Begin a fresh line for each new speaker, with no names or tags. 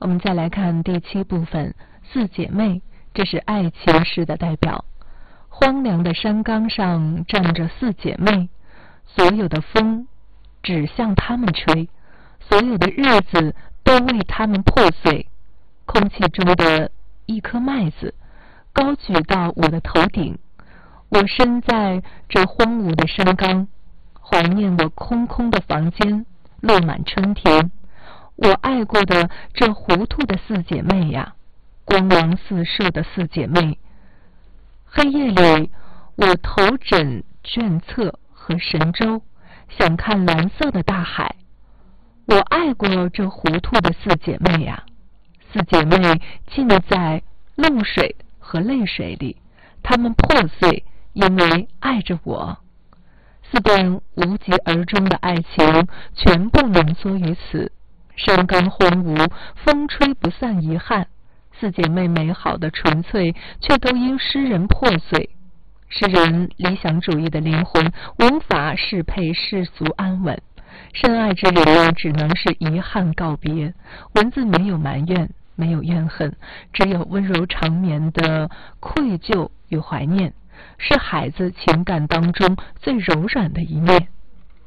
们再来看第7部分，四姐妹，这是爱情诗的代表。荒凉的山岗上站着四姐妹，所有的风只向她们吹，所有的日子都为她们破碎。空气中的一颗麦子高举到我的头顶，我身在这荒芜的山岗，怀念我空空的房间，落满春天。我爱过的这糊涂的四姐妹呀，光芒四射的四姐妹。黑夜里，我头枕卷册和神州，想看蓝色的大海。我爱过这糊涂的四姐妹呀，四姐妹浸在露水和泪水里，她们破碎，因为爱着我。四段无疾而终的爱情，全部浓缩于此。山岗荒芜，风吹不散遗憾。四姐妹美好的纯粹，却都因诗人破碎。诗人理想主义的灵魂，无法适配世俗安稳。深爱之人只能是遗憾告别。文字没有埋怨，没有怨恨，只有温柔长绵的愧疚与怀念，是孩子情感当中最柔软的一面。